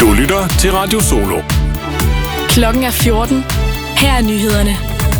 Du lytter til Radio Solo. Klokken er 14. Her er nyhederne.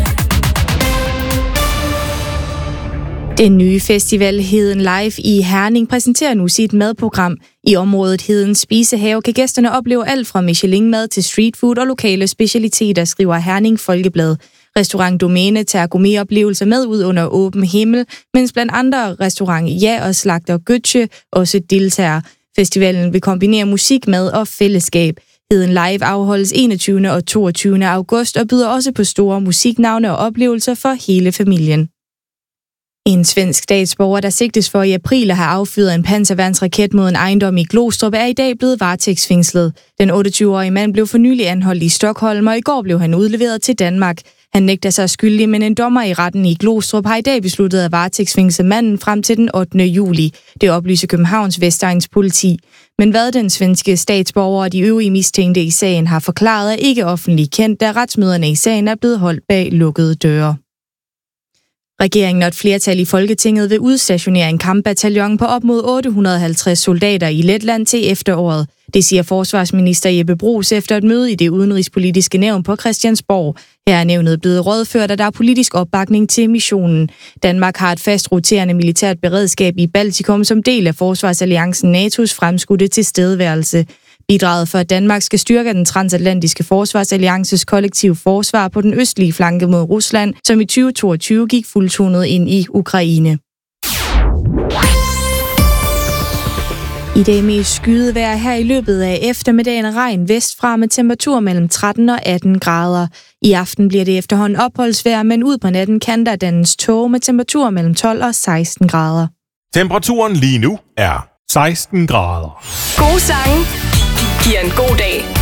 Den nye festival Heden Live i Herning præsenterer nu sit madprogram. I området Heden Spisehave kan gæsterne opleve alt fra Michelin-mad til streetfood og lokale specialiteter, skriver Herning Folkeblad. Restaurant Domæne tager gourmetoplevelser med ud under åben himmel, mens blandt andre restaurant Ja og Slagter Götze også deltager. Festivalen vil kombinere musik, mad og fællesskab. Heden Live afholdes 21. og 22. august og byder også på store musiknavne og oplevelser for hele familien. En svensk statsborger, der sigtes for i april at have affyret en panserværnsraket mod en ejendom i Glostrup, er i dag blevet varetægtsfængslet. Den 28-årige mand blev for nylig anholdt i Stockholm, og i går blev han udleveret til Danmark. Han nægter sig skyldig, men en dommer i retten i Glostrup har i dag besluttet at varetægtsfængsle manden frem til den 8. juli. Det oplyser Københavns Vestegns politi. Men hvad den svenske statsborger og de øvrige mistænkte i sagen har forklaret, er ikke offentligt kendt, da retsmøderne i sagen er blevet holdt bag lukkede døre. Regeringen og et flertal i Folketinget vil udstationere en kampbataljon på op mod 850 soldater i Letland til efteråret. Det siger forsvarsminister Jeppe Bruus efter et møde i det udenrigspolitiske nævn på Christiansborg. Her er nævnet blevet rådført, at der er politisk opbakning til missionen. Danmark har et fast roterende militært beredskab i Baltikum som del af forsvarsalliancen NATO's fremskudte tilstedeværelse. Bidraget for, at Danmark skal styrke den transatlantiske forsvarsalliances kollektive forsvar på den østlige flanke mod Rusland, som i 2022 gik fuldtonet ind i Ukraine. I dag mest skyet vejr her i løbet af eftermiddagen, regn vestfra med temperatur mellem 13 og 18 grader. I aften bliver det efterhånden opholdsvejr, men ud på natten kan der dannes tåge med temperatur mellem 12 og 16 grader. Temperaturen lige nu er 16 grader. Gode sange giver en god dag.